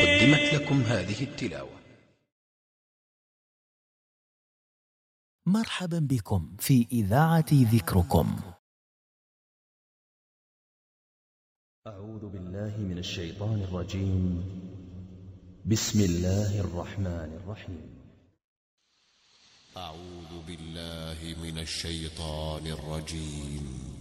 قدمت لكم هذه التلاوة. مرحبا بكم في إذاعة ذكركم. أعوذ بالله من الشيطان الرجيم. بسم الله الرحمن الرحيم. أعوذ بالله من الشيطان الرجيم.